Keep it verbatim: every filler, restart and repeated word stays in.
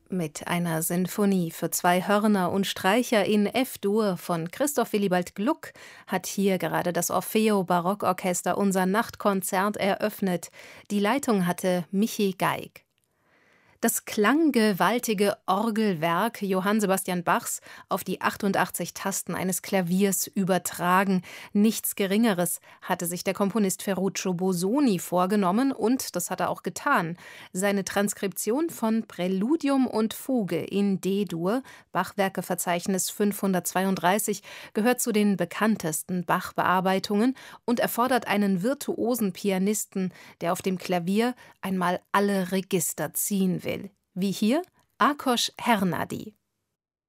Mit einer Sinfonie für zwei Hörner und Streicher in F-Dur von Christoph Willibald Gluck hat hier gerade das Orfeo Barockorchester unser Nachtkonzert eröffnet. Die Leitung hatte Michi Geig. Das klanggewaltige Orgelwerk Johann Sebastian Bachs auf die achtundachtzig Tasten eines Klaviers übertragen. Nichts Geringeres hatte sich der Komponist Ferruccio Busoni vorgenommen und das hat er auch getan. Seine Transkription von Präludium und Fuge in D-Dur, Bachwerkeverzeichnis fünfhundertzweiunddreißig, gehört zu den bekanntesten Bach-Bearbeitungen und erfordert einen virtuosen Pianisten, der auf dem Klavier einmal alle Register ziehen will. Wie hier Ákos Hernádi.